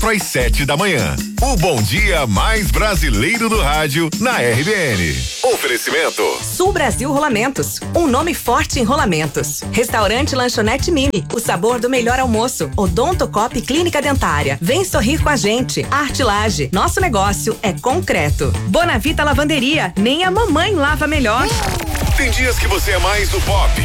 4 às 7 da manhã. O bom dia mais brasileiro do rádio na RBN. Oferecimento Sul Brasil Rolamentos, um nome forte em rolamentos. Restaurante Lanchonete Mimi, o sabor do melhor almoço. Odontocop Clínica Dentária. Vem sorrir com a gente. Arte Laje, nosso negócio é concreto. Bonavita Lavanderia, nem a mamãe lava melhor. Tem dias que você é mais do pop,